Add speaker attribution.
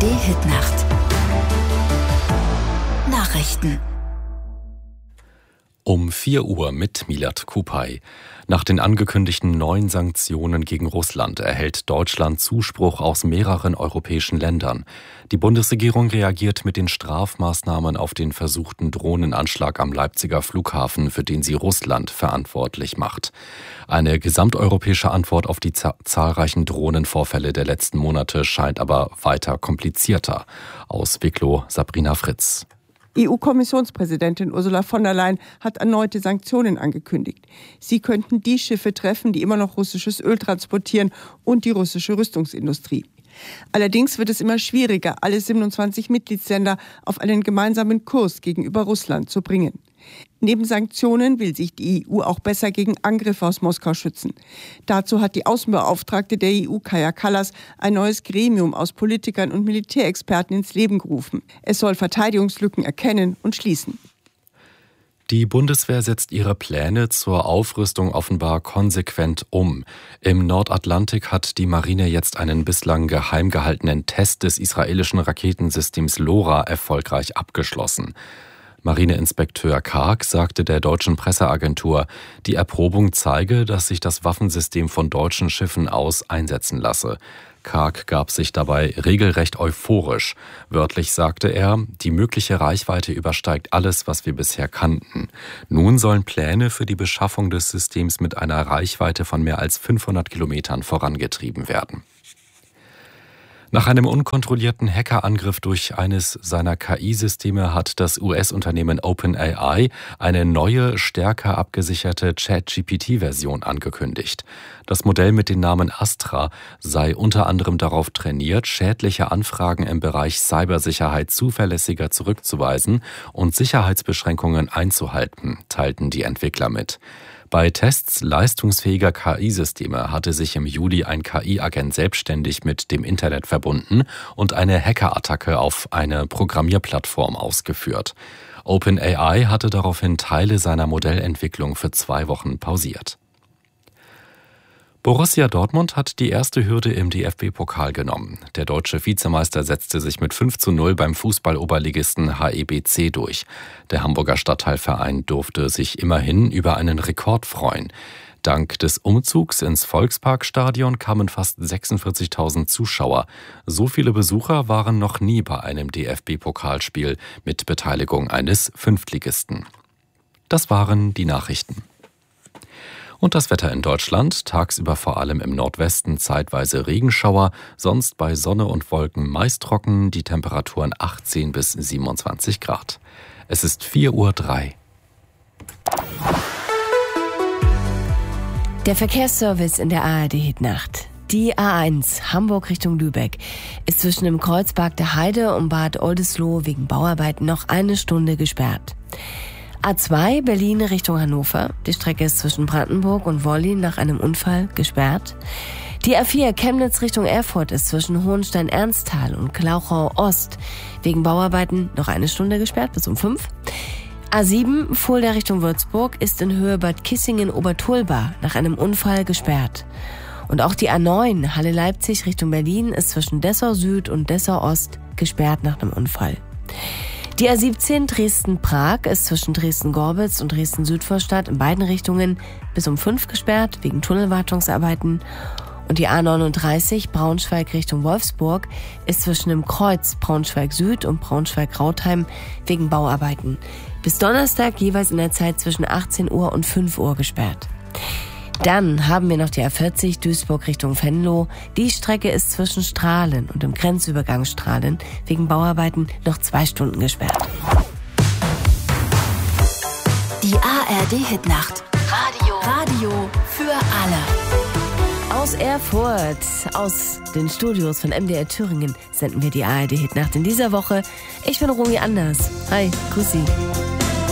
Speaker 1: ARD-Hitnacht. Nachrichten.
Speaker 2: Um 4 Uhr mit Milad Kupay. Nach den angekündigten neuen Sanktionen gegen Russland erhält Deutschland Zuspruch aus mehreren europäischen Ländern. Die Bundesregierung reagiert mit den Strafmaßnahmen auf den versuchten Drohnenanschlag am Leipziger Flughafen, für den sie Russland verantwortlich macht. Eine gesamteuropäische Antwort auf die zahlreichen Drohnenvorfälle der letzten Monate scheint aber weiter komplizierter. Aus Wicklow Sabrina Fritz.
Speaker 3: EU-Kommissionspräsidentin Ursula von der Leyen hat erneute Sanktionen angekündigt. Sie könnten die Schiffe treffen, die immer noch russisches Öl transportieren, und die russische Rüstungsindustrie. Allerdings wird es immer schwieriger, alle 27 Mitgliedsländer auf einen gemeinsamen Kurs gegenüber Russland zu bringen. Neben Sanktionen will sich die EU auch besser gegen Angriffe aus Moskau schützen. Dazu hat die Außenbeauftragte der EU, Kaja Kallas, ein neues Gremium aus Politikern und Militärexperten ins Leben gerufen. Es soll Verteidigungslücken erkennen und schließen.
Speaker 2: Die Bundeswehr setzt ihre Pläne zur Aufrüstung offenbar konsequent um. Im Nordatlantik hat die Marine jetzt einen bislang geheim gehaltenen Test des israelischen Raketensystems LoRa erfolgreich abgeschlossen. Marineinspekteur Karg sagte der deutschen Presseagentur, die Erprobung zeige, dass sich das Waffensystem von deutschen Schiffen aus einsetzen lasse. Karg gab sich dabei regelrecht euphorisch. Wörtlich sagte er, die mögliche Reichweite übersteigt alles, was wir bisher kannten. Nun sollen Pläne für die Beschaffung des Systems mit einer Reichweite von mehr als 500 Kilometern vorangetrieben werden. Nach einem unkontrollierten Hackerangriff durch eines seiner KI-Systeme hat das US-Unternehmen OpenAI eine neue, stärker abgesicherte ChatGPT-Version angekündigt. Das Modell mit dem Namen Astra sei unter anderem darauf trainiert, schädliche Anfragen im Bereich Cybersicherheit zuverlässiger zurückzuweisen und Sicherheitsbeschränkungen einzuhalten, teilten die Entwickler mit. Bei Tests leistungsfähiger KI-Systeme hatte sich im Juli ein KI-Agent selbstständig mit dem Internet verbunden und eine Hackerattacke auf eine Programmierplattform ausgeführt. OpenAI hatte daraufhin Teile seiner Modellentwicklung für 2 Wochen pausiert. Borussia Dortmund hat die erste Hürde im DFB-Pokal genommen. Der deutsche Vizemeister setzte sich mit 5:0 beim Fußball-Oberligisten HEBC durch. Der Hamburger Stadtteilverein durfte sich immerhin über einen Rekord freuen. Dank des Umzugs ins Volksparkstadion kamen fast 46.000 Zuschauer. So viele Besucher waren noch nie bei einem DFB-Pokalspiel mit Beteiligung eines Fünftligisten. Das waren die Nachrichten. Und das Wetter in Deutschland, tagsüber vor allem im Nordwesten zeitweise Regenschauer, sonst bei Sonne und Wolken meist trocken, die Temperaturen 18 bis 27 Grad. Es ist 4:03 Uhr.
Speaker 4: Der Verkehrsservice in der ARD-Hitnacht. Die A1 Hamburg Richtung Lübeck ist zwischen dem Kreuzberg der Heide und Bad Oldesloe wegen Bauarbeiten noch 1 Stunde gesperrt. A2 Berlin Richtung Hannover. Die Strecke ist zwischen Brandenburg und Wollin nach einem Unfall gesperrt. Die A4 Chemnitz Richtung Erfurt ist zwischen Hohenstein-Ernsthal und Klauchau Ost wegen Bauarbeiten noch 1 Stunde gesperrt bis um 5. A7 Fulda Richtung Würzburg ist in Höhe Bad Kissingen-Obertulba nach einem Unfall gesperrt. Und auch die A9 Halle Leipzig Richtung Berlin ist zwischen Dessau Süd und Dessau Ost gesperrt nach einem Unfall. Die A17 Dresden-Prag ist zwischen Dresden-Gorbitz und Dresden-Südvorstadt in beiden Richtungen bis um 5 gesperrt wegen Tunnelwartungsarbeiten. Und die A39 Braunschweig Richtung Wolfsburg ist zwischen dem Kreuz Braunschweig-Süd und Braunschweig-Rautheim wegen Bauarbeiten bis Donnerstag jeweils in der Zeit zwischen 18 Uhr und 5 Uhr gesperrt. Dann haben wir noch die A40 Duisburg Richtung Venlo. Die Strecke ist zwischen Strahlen und dem Grenzübergang Strahlen wegen Bauarbeiten noch 2 Stunden gesperrt.
Speaker 1: Die ARD-Hitnacht. Radio für alle.
Speaker 4: Aus Erfurt, aus den Studios von MDR Thüringen senden wir die ARD-Hitnacht in dieser Woche. Ich bin Romy Anders. Hi, grüß Sie.